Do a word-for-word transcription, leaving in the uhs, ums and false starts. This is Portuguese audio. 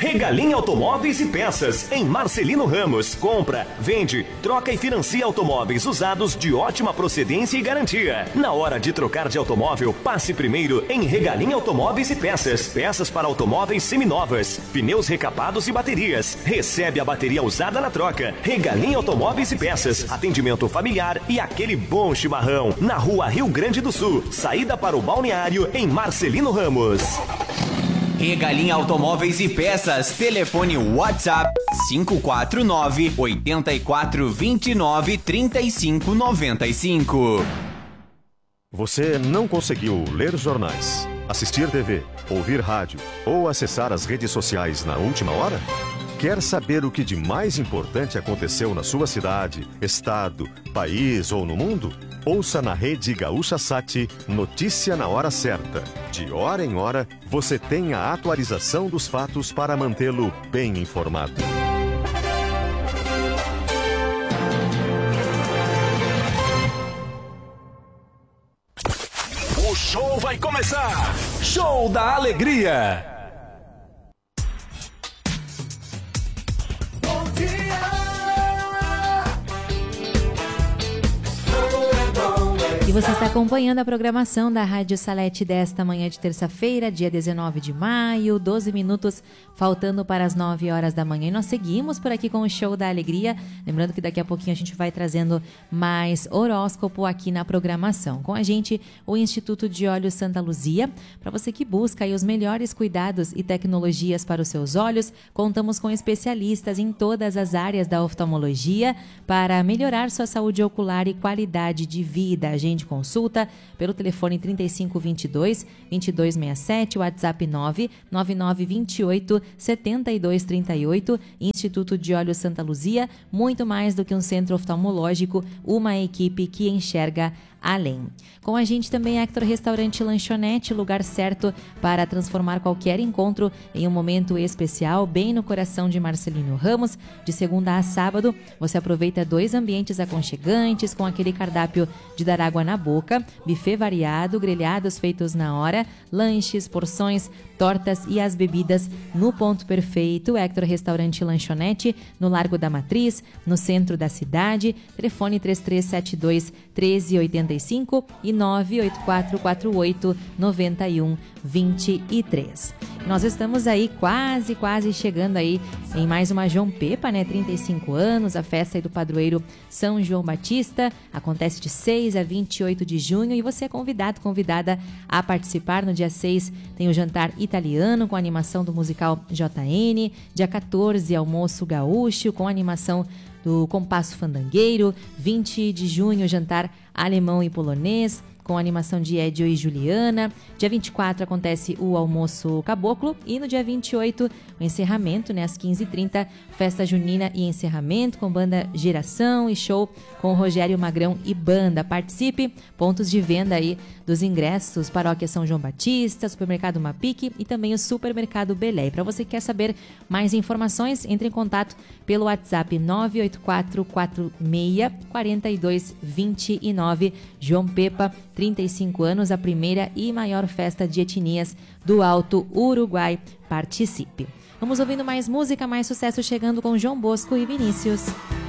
Regalim Automóveis e Peças, em Marcelino Ramos. Compra, vende, troca e financia automóveis usados de ótima procedência e garantia. Na hora de trocar de automóvel, passe primeiro em Regalim Automóveis e Peças. Peças para automóveis seminovas, pneus recapados e baterias. Recebe a bateria usada na troca. Regalim Automóveis e Peças. Atendimento familiar e aquele bom chimarrão. Na rua Rio Grande do Sul. Saída para o balneário em Marcelino Ramos. Regalim Automóveis e Peças. Telefone WhatsApp cinco quatro nove, oito quatro dois nove, três cinco nove cinco. Você não conseguiu ler jornais, assistir T V, ouvir rádio ou acessar as redes sociais na última hora? Quer saber o que de mais importante aconteceu na sua cidade, estado, país ou no mundo? Ouça na Rede Gaúcha Sat Notícia na Hora Certa. De hora em hora, você tem a atualização dos fatos para mantê-lo bem informado. O show vai começar! Show da Alegria! E você está acompanhando a programação da Rádio Salete desta manhã de terça-feira, dia dezenove de maio, doze minutos faltando para as nove horas da manhã. E nós seguimos por aqui com o Show da Alegria. Lembrando que daqui a pouquinho a gente vai trazendo mais horóscopo aqui na programação. Com a gente, o Instituto de Olhos Santa Luzia. Para você que busca aí os melhores cuidados e tecnologias para os seus olhos, contamos com especialistas em todas as áreas da oftalmologia para melhorar sua saúde ocular e qualidade de vida. A gente consulta pelo telefone trinta e cinco, vinte e dois, vinte e dois sessenta e sete, WhatsApp nove nove nove, vinte e oito, setenta e dois trinta e oito, Instituto de Olhos Santa Luzia, muito mais do que um centro oftalmológico, uma equipe que enxerga além. Com a gente também Hector Restaurante Lanchonete, lugar certo para transformar qualquer encontro em um momento especial, bem no coração de Marcelino Ramos. De segunda a sábado, você aproveita dois ambientes aconchegantes com aquele cardápio de dar água na boca, buffet variado, grelhados feitos na hora, lanches, porções, tortas e as bebidas no ponto perfeito. Hector Restaurante Lanchonete, no Largo da Matriz, no centro da cidade. Telefone três três sete dois, um três oito cinco e nove oito quatro quatro oito, nove um dois três. Nós estamos aí quase, quase chegando aí em mais uma João Pepa, né? trinta e cinco anos, a festa aí do padroeiro São João Batista. Acontece de seis a vinte e oito de junho e você é convidado, convidada a participar. No dia seis tem o jantar italiano com a animação do musical J N. Dia quatorze, almoço gaúcho com a animação do Compasso Fandangueiro. vinte de junho, jantar alemão e polonês com a animação de Edio e Juliana. Dia vinte e quatro acontece o almoço caboclo e no dia vinte e oito o encerramento, né, às quinze e trinta, festa junina e encerramento com banda Geração e show com o Rogério Magrão e banda. Participe, pontos de venda aí dos ingressos, Paróquia São João Batista, Supermercado Mapique e também o Supermercado Belé. Para você que quer saber mais informações, entre em contato pelo WhatsApp nove oito quatro quatro seis, quatro dois dois nove. João Pepa, trinta e cinco anos, a primeira e maior festa de etnias do Alto Uruguai. Participe. Vamos ouvindo mais música, mais sucesso chegando com João Bosco e Vinícius.